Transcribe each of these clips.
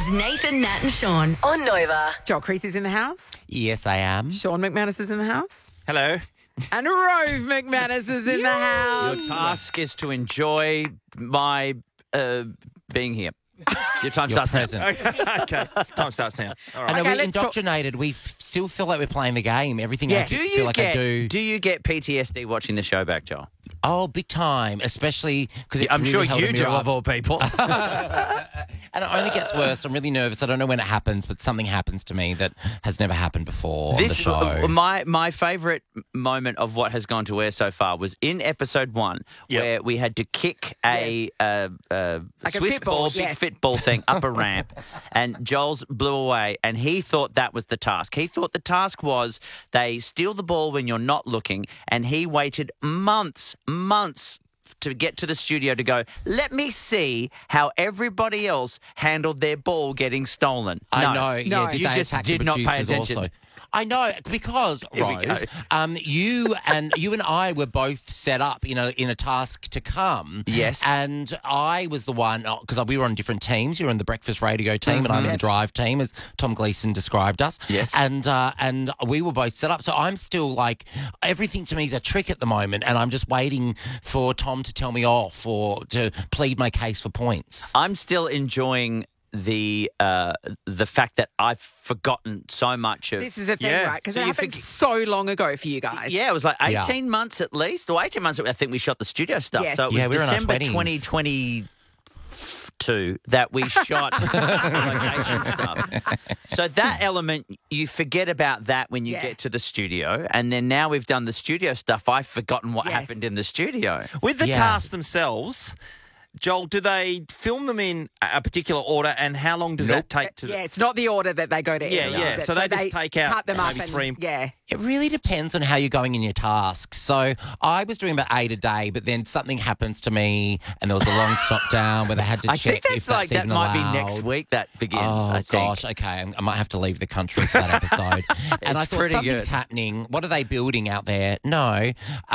is Nathan, Nat and Sean on Nova. Joel Creasy's in the house. Yes, I am. Sean McManus is in the house. Hello. And Rove McManus is in the house. Your task is to enjoy my being here. Your time starts now. Presence. Okay. Time starts now. All right. And Okay, are we let's talk- indoctrinated? We still feel like we're playing the game. Everything Yeah. I feel like I do. Do you get PTSD watching the show back, Joel? Oh, big time. Especially because I'm sure you do, of all people. And it only gets worse. I'm really nervous. I don't know when it happens, but something happens to me that has never happened before on the show. My favourite moment of what has gone to air so far was in episode 1, where we had to kick a Swiss fit ball, ball, big yes. fit ball thing up a ramp, and Joel's blew away, and he thought that was the task. He thought the task was they steal the ball when you're not looking, and he waited months to get to the studio to go, let me see how everybody else handled their ball getting stolen. I No. know. Yeah, You they just attack the did not pay producers attention. also? I know because Here we Rose, you and I were both set up in a task to come. Yes. And I was the one because we were on different teams. You were on the breakfast radio team, and I'm in the drive team, as Tom Gleeson described us. Yes. And we were both set up. So I'm still like everything to me is a trick at the moment, and I'm just waiting for Tom to tell me off or to plead my case for points. I'm still enjoying the fact that I've forgotten so much of. This is the thing, Yeah. right? Because So it you happened forget- so long ago for you guys. Yeah, it was like 18 Yeah. months at least, or 18 months. I think we shot the studio stuff. Yes. So it was Yeah, we were in our December 20s. 2022 that we shot location stuff. So that element, you forget about that when you Yeah. get to the studio, and then now we've done the studio stuff. I've forgotten what Yes. happened in the studio. With the Yeah. tasks themselves, Joel, do they film them in a particular order, and how long does that take to? Yeah, it's not the order that they go to Yeah, air, yeah. is it? So they just take out cut them up maybe and, three- Yeah. It really depends on how you're going in your tasks. So I was doing about 8 a day, but then something happens to me, and there was a long shot down where they had to I check think that's if that's like that even might allowed. be next week that begins. Oh, I think. gosh, okay. I might have to leave the country for that episode. And I It's thought pretty something's good. happening. What are they building out there? No.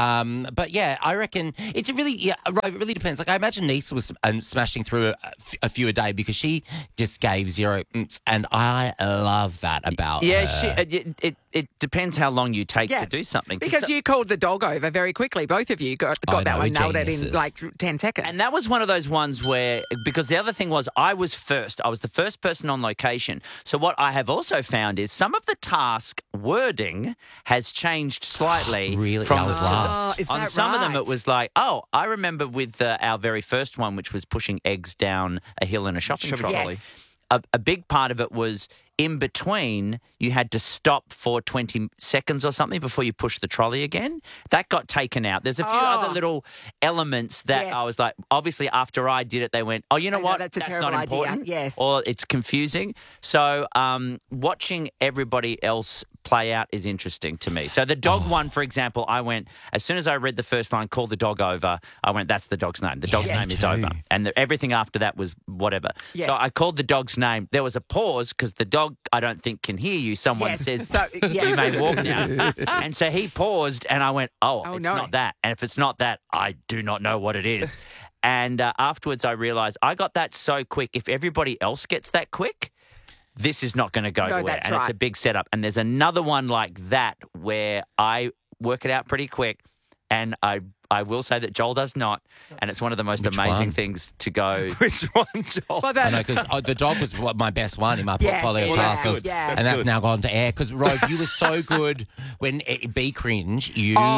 But, yeah, I reckon it really depends. Like, I imagine Nisa was smashing through a few a day because she just gave 0, and I love that about Yeah, her. it depends how long you take to do something. Because you called the dog over very quickly. Both of you got I that know, one, we're nailed it in geniuses. like 10 seconds. And that was one of those ones where, because the other thing was I was first. I was the first person on location. So what I have also found is some of the task wording has changed slightly. Really? From I was last. Oh, is on that some of them, right? it was like, oh, I remember with our very first one, which was pushing eggs down a hill in a shopping trolley. trolley. A big part of it was in between, you had to stop for 20 seconds or something before you push the trolley again. That got taken out. There's a few other little elements that Yes. I was like, obviously after I did it, they went, oh, you know I know, what? that's a terrible not idea. important. Yes. Or it's confusing. So watching everybody else play out is interesting to me. So the dog one, for example, I went, as soon as I read the first line, call the dog over, I went, that's the dog's name. The dog's Yes. name is too. over. And everything after that was whatever. Yes. So I called the dog's name. There was a pause because the dog, I don't think, can hear you. Someone Yes. says, So, yes. you may walk now. And so he paused and I went, Oh, it's no. not that. And if it's not that, I do not know what it is. And afterwards I realised I got that so quick. If everybody else gets that quick, this is not going to go No, to air. that's And it's right. a big setup. And there's another one like that where I work it out pretty quick. And I will say that Joel does not. And it's one of the most Which amazing one? things to go. Which one, Joel? Well, I know, because the dog was my best one in my Yes, portfolio well, of that's tasks. good. Yeah. And that's good. now gone to air. Because, Rose, you were so good when Be Cringe.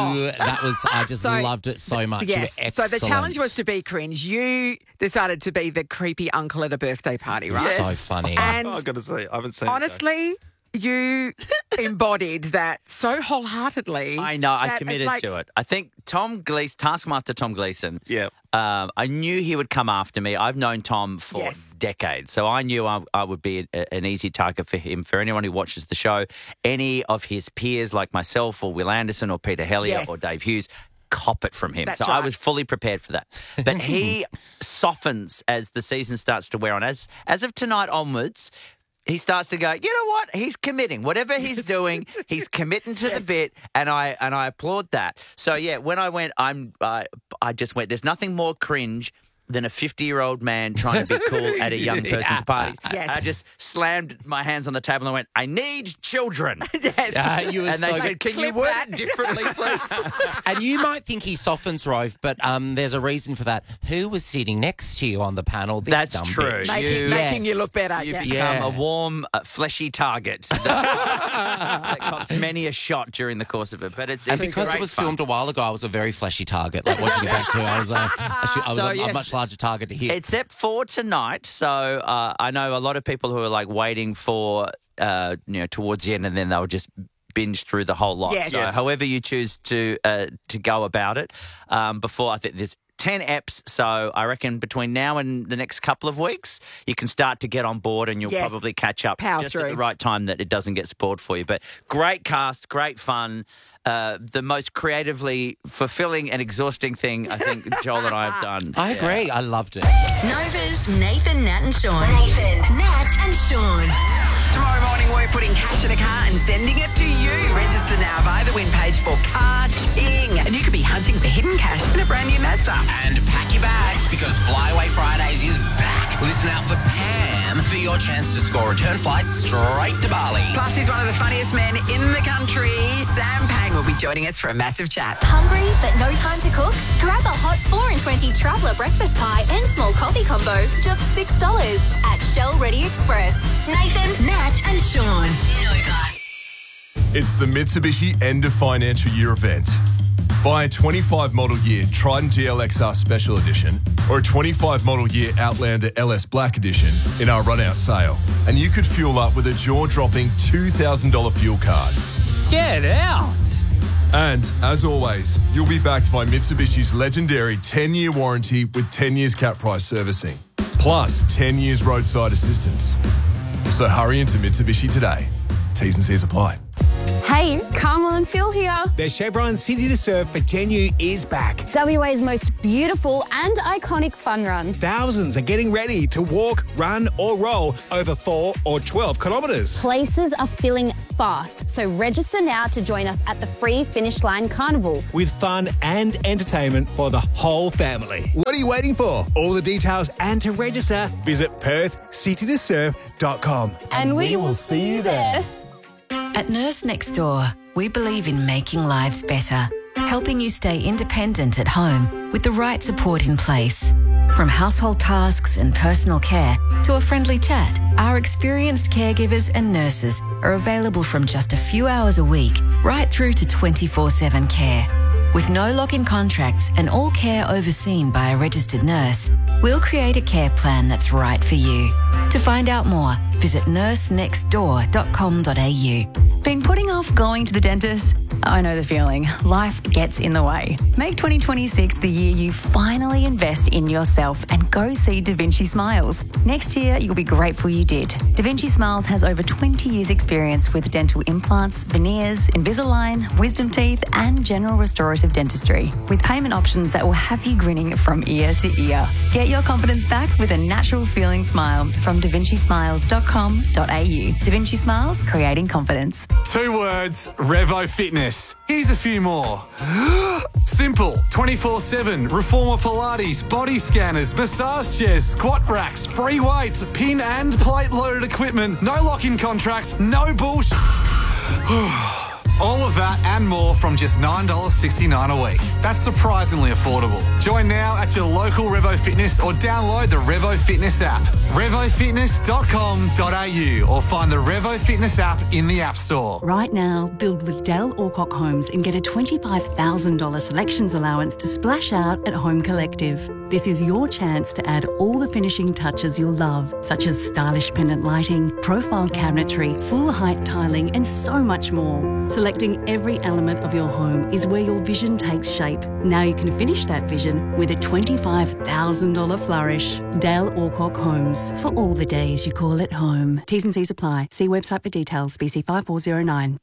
I just So- loved it so much. Yes. You were So the excellent. challenge was to be cringe. You decided to be the creepy uncle at a birthday party, right? So funny. And I've got to say, I haven't seen it, though. honestly, you embodied that so wholeheartedly. I know, I that committed it's like- to it. I think Taskmaster Tom Gleeson, Yeah. I knew he would come after me. I've known Tom for Yes. decades, so I knew I would be an easy target for him. For anyone who watches the show, any of his peers like myself or Will Anderson or Peter Hellier Yes. or Dave Hughes, cop it from him. That's so I right. was fully prepared for that. But he softens as the season starts to wear on. As of tonight onwards, he starts to go, you know what? He's committing. Whatever he's doing, he's committing to the bit, and I applaud that. So yeah, when I went, I just went. There's nothing more cringe than a 50-year-old man trying to be cool at a young person's party. Yes. I just slammed my hands on the table and went, I need children. Yes. And they said, can you clip word that. it differently, please? And you might think he softens, Rove, but there's a reason for that. Who was sitting next to you on the panel? This That's dumb true. bitch? Making you look better. You yeah. become Yeah. a warm, fleshy target that cops many a shot during the course of it. But it's And because great it was fun. filmed a while ago, I was a very fleshy target. Like watching it back too, I was So, a yes. much larger target to hit. Except for tonight. So I know a lot of people who are like waiting for, towards the end, and then they'll just binge through the whole lot. Yes. So Yes. however you choose to go about it, before I think there's 10 eps, so I reckon between now and the next couple of weeks, you can start to get on board and you'll Yes. probably catch up Power just at through. the right time that it doesn't get spoiled for you. But great cast, great fun. The most creatively fulfilling and exhausting thing I think Joel and I have done. I agree. I loved it. Nova's Nathan, Nat and Sean. Nathan, Nat and Sean. Tomorrow morning, we're putting cash in a car and sending it to you. Register now via the win page for Car King. And you could be hunting for hidden cash in a brand new Mazda. And pack your bags because Flyaway Fridays is back. Listen out for Pam for your chance to score return flights straight to Bali. Plus, he's one of the funniest men in the country. Sam Pang will be joining us for a massive chat. Hungry but no time to cook? Grab a hot 4 and 20 traveller breakfast pie and small coffee combo, just $6 at Shell Ready Express. Nathan, Nat and Sean. Nova. It's the Mitsubishi End of Financial Year event. Buy a 25 model year Triton GLXR Special Edition or a 25 model year Outlander LS Black Edition in our run-out sale, and you could fuel up with a jaw-dropping $2,000 fuel card. Get out! And, as always, you'll be backed by Mitsubishi's legendary 10-year warranty with 10 years cap price servicing, plus 10 years roadside assistance. So hurry into Mitsubishi today. T's and C's apply. Hey, Carmel and Phil here. The Chevron City to Surf for Genu is back. WA's most beautiful and iconic fun run. Thousands are getting ready to walk, run or roll over 4 or 12 kilometres. Places are filling fast, so register now to join us at the free Finish Line Carnival. With fun and entertainment for the whole family. What are you waiting for? All the details and to register, visit PerthCityToSurf.com. And we will see you there. At Nurse Next Door, we believe in making lives better, helping you stay independent at home with the right support in place. From household tasks and personal care to a friendly chat, our experienced caregivers and nurses are available from just a few hours a week right through to 24/7 care. With no lock-in contracts and all care overseen by a registered nurse, we'll create a care plan that's right for you. To find out more, visit nursenextdoor.com.au. Been putting off going to the dentist? I know the feeling. Life gets in the way. Make 2026 the year you finally invest in yourself and go see Da Vinci Smiles. Next year, you'll be grateful you did. Da Vinci Smiles has over 20 years experience with dental implants, veneers, Invisalign, wisdom teeth and general restorative dentistry, with payment options that will have you grinning from ear to ear. Get your confidence back with a natural feeling smile from davincismiles.com.au. Da Vinci Smiles, creating confidence. 2 words, Revo Fitness. Here's a few more. Simple, 24/7, Reformer Pilates, body scanners, massage chairs, squat racks, free weights, pin and plate loaded equipment, no lock-in contracts, no bullshit. All of that and more from just $9.69 a week. That's surprisingly affordable. Join now at your local Revo Fitness or download the Revo Fitness app. RevoFitness.com.au or find the Revo Fitness app in the App Store. Right now, build with Dale Alcock Homes and get a $25,000 selections allowance to splash out at Home Collective. This is your chance to add all the finishing touches you'll love, such as stylish pendant lighting, profile cabinetry, full height tiling, and so much more. Selecting every element of your home is where your vision takes shape. Now you can finish that vision with a $25,000 flourish. Dale Alcock Homes, for all the days you call it home. T's and C's apply. See website for details, BC 5409.